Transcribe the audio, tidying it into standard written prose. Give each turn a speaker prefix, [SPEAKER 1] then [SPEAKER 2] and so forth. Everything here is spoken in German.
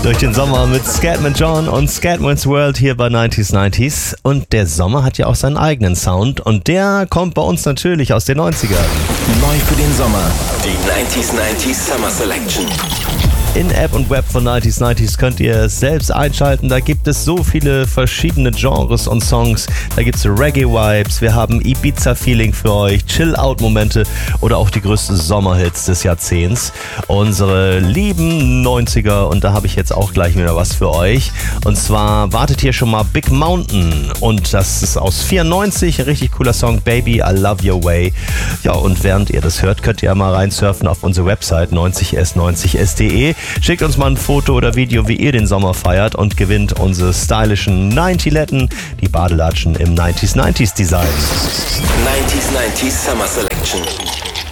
[SPEAKER 1] Durch den Sommer mit Scatman John und Scatman's World hier bei 90s 90s. Und der Sommer hat ja auch seinen eigenen Sound und der kommt bei uns natürlich aus den 90ern.
[SPEAKER 2] Neu für den Sommer, die 90s 90s Summer Selection.
[SPEAKER 1] In App und Web von 90s 90s könnt ihr es selbst einschalten. Da gibt es so viele verschiedene Genres und Songs. Da gibt es Reggae-Vibes, wir haben Ibiza-Feeling für euch, Chill-Out-Momente oder auch die größten Sommerhits des Jahrzehnts. Unsere lieben 90er, und da habe ich jetzt auch gleich wieder was für euch. Und zwar wartet hier schon mal Big Mountain und das ist aus 94, ein richtig cooler Song, Baby, I Love Your Way. Ja, und während ihr das hört, könnt ihr mal reinsurfen auf unsere Website 90s90s.de. Schickt uns mal ein Foto oder Video, wie ihr den Sommer feiert und gewinnt unsere stylischen 90letten, die Badelatschen im 90s 90s Design.
[SPEAKER 2] 90s 90s Summer Selection.